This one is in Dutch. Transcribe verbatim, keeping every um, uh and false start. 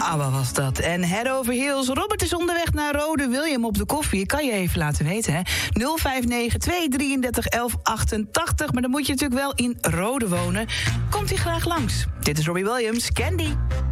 Ah, wat was dat? En head over heels. Robert is onderweg naar Rode William op de koffie. Kan je even laten weten, hè? nul vijf negen twee drieëndertig elf achtentachtig. Maar dan moet je natuurlijk wel in Rode wonen. Komt hij graag langs. Dit is Robbie Williams, Candy.